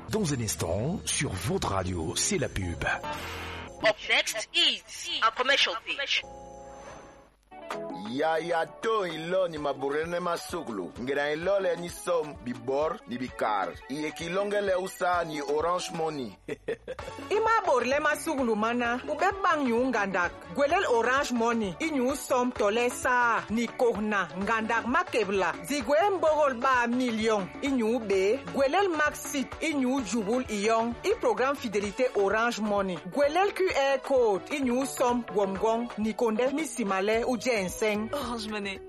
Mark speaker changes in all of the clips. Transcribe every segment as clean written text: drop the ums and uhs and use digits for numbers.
Speaker 1: Dans un instant, sur votre radio, c'est la pub.
Speaker 2: Up next is a commercial pitch.
Speaker 3: Ya to ilo ni maburene masuglu. Ngira ilo le ni som bibor ni bikar. Iye kilonge le usa ni Orange Money.
Speaker 4: Ima borle masuglu mana. Ube bang yu ngandak. Gwelel Orange Money. Inyu som tolesa ni kohna ngandak makebla. Zigwe mbogol ba million. Inyu be. Gwelel maxit. Inyu jubul iyong. I program fidélité Orange Money. Gwelel QR code. Inyu som gomgong. Ni konde mi simale u jenseng.
Speaker 5: Orange Money.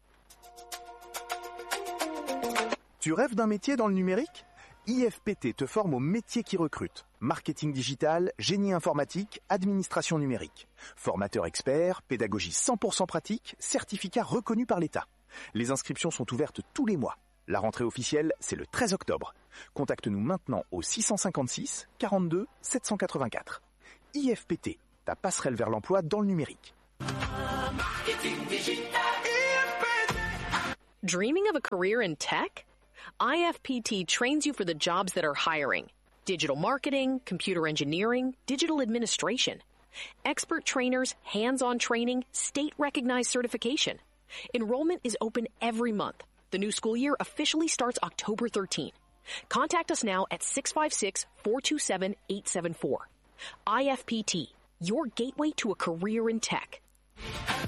Speaker 6: Tu rêves d'un métier dans le numérique ? IFPT te forme aux métiers qui recrutent. Marketing digital, génie informatique, administration numérique. Formateur expert, pédagogie 100% pratique, certificat reconnu par l'État. Les inscriptions sont ouvertes tous les mois. La rentrée officielle, c'est le 13 octobre. Contacte-nous maintenant au 656 42 784. IFPT, ta passerelle vers l'emploi dans le numérique.
Speaker 7: Dreaming of a career in tech? IFPT trains you for the jobs that are hiring. Digital marketing, computer engineering, digital administration. Expert trainers, hands-on training, state-recognized certification. Enrollment is open every month. The new school year officially starts October 13. Contact us now at 656-427-874. IFPT, your gateway to a career in tech.